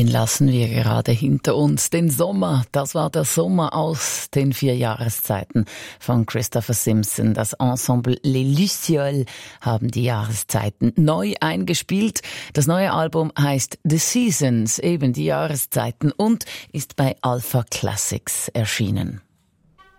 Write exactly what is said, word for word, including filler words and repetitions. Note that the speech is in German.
Den lassen wir gerade hinter uns. Den Sommer, das war der Sommer aus den vier Jahreszeiten von Christopher Simpson. Das Ensemble Les Lucioles haben die Jahreszeiten neu eingespielt. Das neue Album heißt The Seasons, eben die Jahreszeiten, und ist bei Alpha Classics erschienen.